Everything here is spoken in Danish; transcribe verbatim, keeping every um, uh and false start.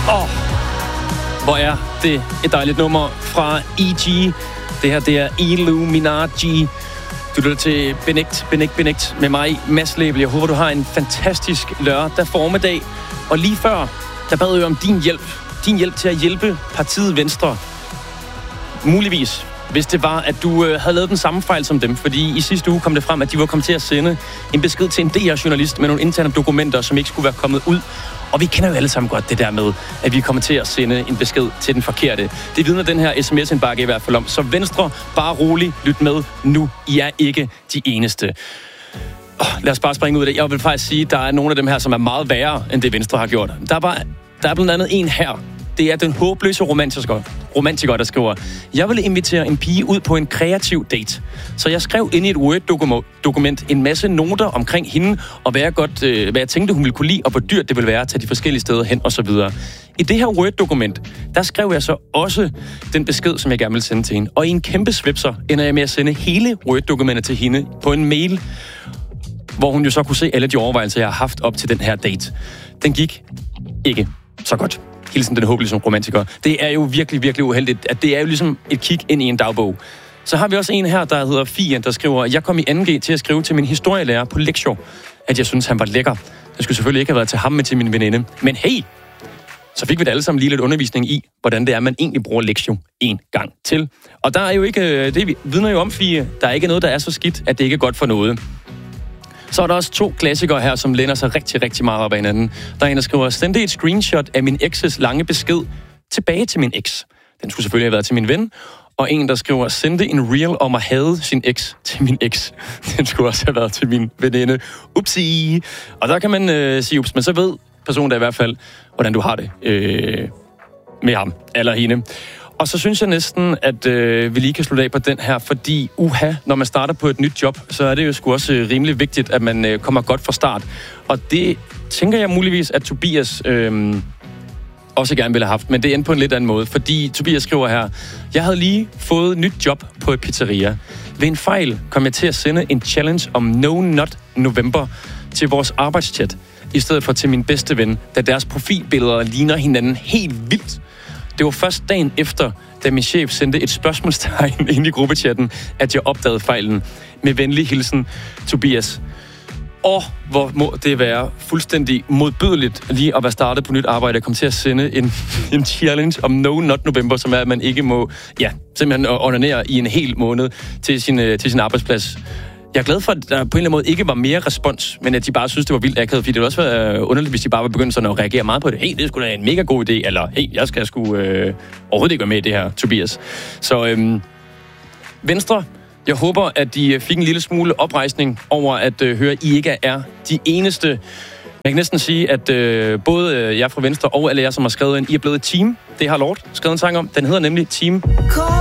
Åh, oh, hvor er det et dejligt nummer fra E G. Det her, det er Illuminati. Du lytter til Benægt, Benægt, Benægt med mig, Mads Lebel. Jeg håber, du har en fantastisk lørdag formiddag. Og lige før, der bad jeg om din hjælp. Din hjælp til at hjælpe partiet Venstre. Muligvis, hvis det var, at du øh, havde lavet den samme fejl som dem. Fordi i sidste uge kom det frem, at de var kommet til at sende en besked til en D R-journalist med nogle interne dokumenter, som ikke skulle være kommet ud. Og vi kender jo alle sammen godt det der med, at vi kommer til at sende en besked til den forkerte. Det vidner den her sms-indbakke i hvert fald om. Så Venstre, bare rolig, lyt med nu. I er ikke de eneste. Oh, lad os bare springe ud af det. Jeg vil faktisk sige, at der er nogle af dem her, som er meget værre, end det Venstre har gjort. Der er, bare, der er blandt andet en her. Det er den håbløse romantiker, romantiker, der skriver: Jeg ville invitere en pige ud på en kreativ date. Så jeg skrev ind i et Word-dokument en masse noter omkring hende, og hvad jeg, godt, øh, hvad jeg tænkte, hun ville kunne lide, og hvor dyrt det ville være at tage de forskellige steder hen, og så videre. I det her Word-dokument, der skrev jeg så også den besked, som jeg gerne ville sende til hende. Og i en kæmpe svipser ender jeg med at sende hele Word-dokumentet til hende på en mail, hvor hun jo så kunne se alle de overvejelser, jeg har haft op til den her date. Den gik ikke så godt. Hilsen den håbløse romantiker. Det er jo virkelig, virkelig uheldigt, at det er jo ligesom et kig ind i en dagbog. Så har vi også en her, der hedder Fie, der skriver: Jeg kom i anden G til at skrive til min historielærer på lektion, at jeg synes, han var lækker. Det skulle selvfølgelig ikke have været til ham, men til min veninde. Men hey, så fik vi da alle sammen lige lidt undervisning i, hvordan det er, man egentlig bruger lektion en gang til. Og der er jo ikke, det vidner jo om, Fie, der er ikke noget, der er så skidt, at det ikke er godt for noget. Så er der også to klassikere her, som læner sig rigtig, rigtig meget op ad hinanden. Der er en, der skriver: Sendte et screenshot af min ekses lange besked tilbage til min eks. Den skulle selvfølgelig have været til min ven. Og en, der skriver: Sendte en reel om at hade sin eks til min eks. Den skulle også have været til min veninde. Upsi. Og der kan man øh, sige ups, men så ved personen der i hvert fald, hvordan du har det øh, med ham eller hende. Og så synes jeg næsten, at øh, vi lige kan slutte af på den her, fordi uha, når man starter på et nyt job, så er det jo sgu også øh, rimelig vigtigt, at man øh, kommer godt fra start. Og det tænker jeg muligvis, at Tobias øh, også gerne ville have haft, men det endte på en lidt anden måde, fordi Tobias skriver her: Jeg havde lige fået et nyt job på et pizzeria. Ved en fejl kom jeg til at sende en challenge om No Not November til vores arbejdschat, i stedet for til min bedste ven, da deres profilbilleder ligner hinanden helt vildt. Det var først dagen efter, da min chef sendte et spørgsmålstegn ind i gruppechatten, at jeg opdagede fejlen. Med venlig hilsen, Tobias. Og hvor må det være fuldstændig modbydeligt lige at være startet på nyt arbejde og komme til at sende en, en challenge om No Not November, som er, at man ikke må, ja, simpelthen ordinere i en hel måned til sin, til sin arbejdsplads. Jeg er glad for, at der på en eller anden måde ikke var mere respons, men at de bare synes, det var vildt akavet, fordi det ville også være underligt, hvis de bare var begyndt sådan at reagere meget på det. Hey, det skulle da en mega god idé, eller hey, jeg skal sgu øh, overhovedet ikke være med i det her, Tobias. Så øhm, Venstre, jeg håber, at de fik en lille smule oprejsning over at øh, høre, at I ikke er de eneste. Jeg kan næsten sige, at øh, både jer fra Venstre og alle jer, som har skrevet ind, I er blevet et team. Det har Lord skrevet en sang om. Den hedder nemlig Team